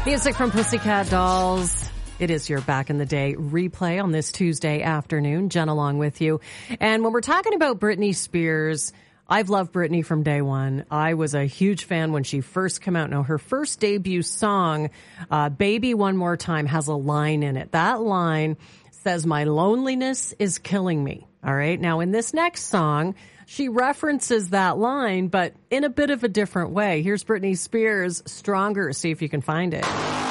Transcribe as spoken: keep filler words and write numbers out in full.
Music from Pussycat Dolls. It is your Back in the Day replay on this Tuesday afternoon. Jen along with you. And when we're talking about Britney Spears, I've loved Britney from day one. I was a huge fan when she first came out. Now, her first debut song, uh, Baby One More Time, has a line in it. That line says, "My loneliness is killing me." All right. Now, in this next song, she references that line, but in a bit of a different way. Here's Britney Spears, Stronger. See if you can find it.